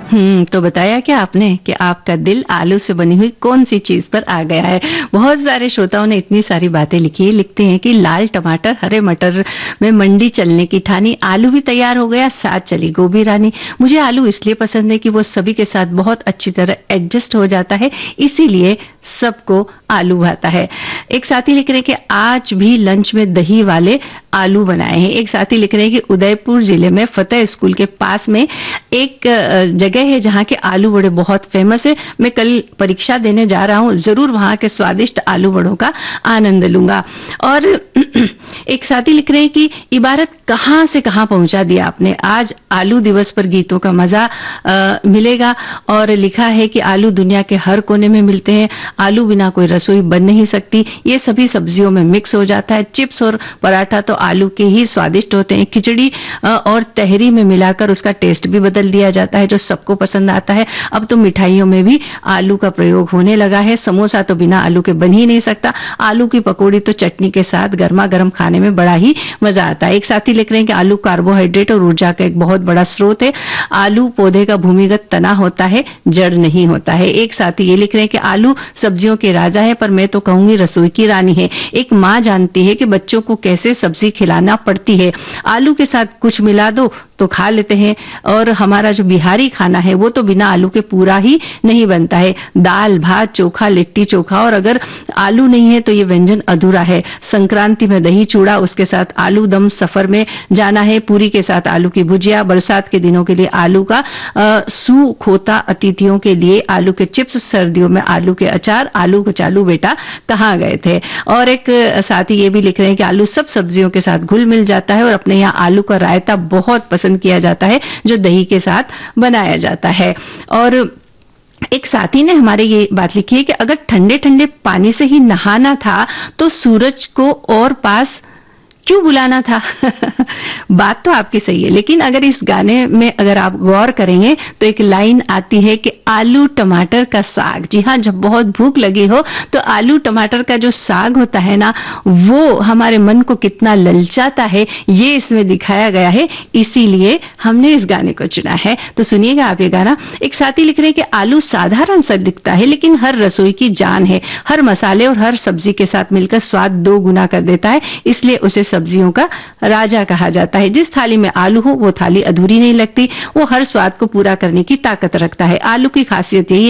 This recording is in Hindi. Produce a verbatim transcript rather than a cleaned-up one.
हम्म तो बताया क्या आपने कि आपका दिल आलू से बनी हुई कौन सी चीज पर आ गया है। बहुत सारे श्रोताओं ने इतनी सारी बातें लिखी है। लिखते हैं कि लाल टमाटर हरे मटर में मंडी चलने की ठानी, आलू भी तैयार हो गया, साथ चली गोभी रानी। मुझे आलू इसलिए पसंद है कि वो सभी के साथ बहुत अच्छी तरह एडजस्ट हो जाता है, इसीलिए सबको आलू भाता है। एक साथी लिख रहे हैं कि आज भी लंच में दही वाले आलू बनाए हैं। एक साथी लिख रहे हैं कि उदयपुर जिले में फतेह स्कूल के पास में एक अ, जगह है जहां के आलू बड़े बहुत फेमस है। मैं कल परीक्षा देने जा रहा हूं, जरूर वहां के स्वादिष्ट आलू बड़ों का आनंद लूंगा। और एक साथी लिख रहे हैं कि इबारत कहां से कहां पहुंचा दिया आपने। आज आलू दिवस पर गीतों का मजा अ, मिलेगा। और लिखा है कि आलू दुनिया के हर कोने में मिलते हैं, आलू बिना कोई रसोई बन नहीं सकती, ये सभी सब्जियों में मिक्स हो जाता है। चिप्स और पराठा तो आलू के ही स्वादिष्ट होते हैं। खिचड़ी अ, और तहरी में मिलाकर उसका टेस्ट भी बदल दिया जाता है, जो सबको पसंद आता है। अब तो मिठाइयों में भी आलू का प्रयोग होने लगा है। समोसा तो बिना आलू के बन ही नहीं सकता। आलू की पकौड़ी तो चटनी के साथ गर्मा गर्म खाने में बड़ा ही मजा आता है। एक साथी लिख रहे हैं कि आलू कार्बोहाइड्रेट और ऊर्जा का एक बहुत बड़ा स्रोत है। आलू पौधे का भूमिगत तना होता है, जड़ नहीं होता है। एक साथी ये लिख रहे हैं कि आलू सब्जियों के राजा है, पर मैं तो कहूंगी रसोई की रानी है। एक माँ जानती है कि बच्चों को कैसे सब्जी खिलाना पड़ती है। आलू के साथ कुछ मिला दो तो खा लेते हैं। और हमारा जो बिहारी खाना है वो तो बिना आलू के पूरा ही नहीं बनता है। दाल भात चोखा लिट्टी चोखा, और अगर आलू नहीं है तो ये व्यंजन अधूरा है। संक्रांति में दही चूड़ा, उसके साथ आलू दम, सफर में जाना है पूरी के साथ आलू की भुजिया, बरसात के दिनों के लिए आलू का अ, सू खोता, अतिथियों के लिए आलू के चिप्स, सर्दियों में आलू के अचार। आलू को चालू बेटा कहाँ गए थे। और एक साथी ये भी लिख रहे हैं कि आलू सब सब्जियों के साथ घुल मिल जाता है, और अपने यहाँ आलू का रायता बहुत पसंद किया जाता है, जो दही के साथ बनाया जाता है। और एक साथी ने हमारे ये बात लिखी है कि अगर ठंडे ठंडे पानी से ही नहाना था तो सूरज को और पास क्यों बुलाना था। बात तो आपकी सही है, लेकिन अगर इस गाने में अगर आप गौर करेंगे तो एक लाइन आती है कि आलू टमाटर का साग। जी हाँ, जब बहुत भूख लगी हो तो आलू टमाटर का जो साग होता है ना, वो हमारे मन को कितना ललचाता है, ये इसमें दिखाया गया है, इसीलिए हमने इस गाने को चुना है। तो सुनिएगा आप ये गाना। एक साथी लिख रहे हैं कि आलू साधारण सा दिखता है, लेकिन हर रसोई की जान है। हर मसाले और हर सब्जी के साथ मिलकर स्वाद दो गुना कर देता है, इसलिए उसे सब्जियों का राजा कहा जाता है। जिस थाली में आलू हो वो थाली अधूरी नहीं लगती, वो हर स्वाद को पूरा करने की ताकत रखता है। आलू की खासियत यही है